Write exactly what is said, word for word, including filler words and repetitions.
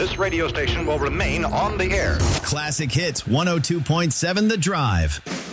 this radio station will remain on the air. Classic Hits one oh two point seven The Drive.